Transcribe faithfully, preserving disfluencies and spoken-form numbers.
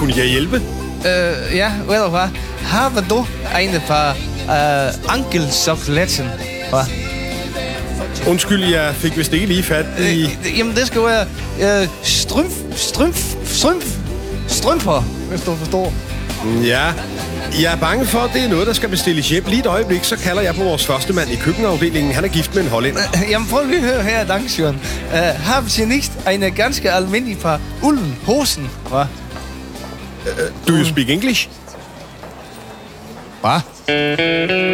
Kunne jeg hjælpe? Äh, ja, ved du hvad? Har du eine par äh, Ankelsockletten? Hvad? Undskyld, jeg fik vist ikke lige fat i... Øh, jamen, det skal være øh, strømf, strømf, strømf, strømper, hvis du forstår. Ja, jeg er bange for, at det er noget, der skal bestilles hjem. Lige et øjeblik, så kalder jeg på vores første mand i køkkenafdelingen. Han er gift med en hollænder. Äh, jamen, prøv lige at høre her, Dankeschön. Äh, haben Sie nicht eine ganske almindelig par Ullenhosen? Hvad? Do you speak English? Hvad?